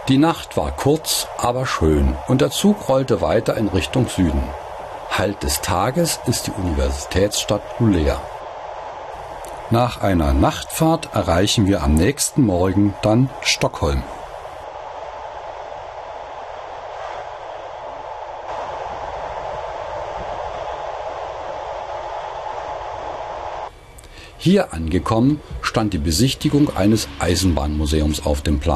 Die Nacht war kurz, aber schön und der Zug rollte weiter in Richtung Süden. Halt des Tages ist die Universitätsstadt Luleå. Nach einer Nachtfahrt erreichen wir am nächsten Morgen dann Stockholm. Hier angekommen, stand die Besichtigung eines Eisenbahnmuseums auf dem Plan.